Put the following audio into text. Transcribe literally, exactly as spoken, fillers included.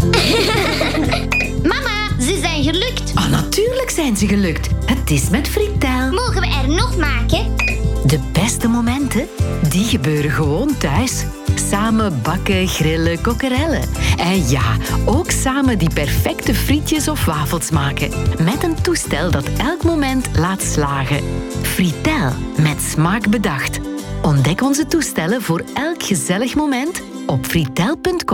Mama, ze zijn gelukt. Ah, natuurlijk zijn ze gelukt. Het is met Fritel. Mogen we er nog maken? De beste momenten, die gebeuren gewoon thuis. Samen bakken, grillen, kokkerellen. En ja, ook samen die perfecte frietjes of wafels maken. Met een toestel dat elk moment laat slagen. Fritel, met smaak bedacht. Ontdek onze toestellen voor elk gezellig moment op fritel punt com.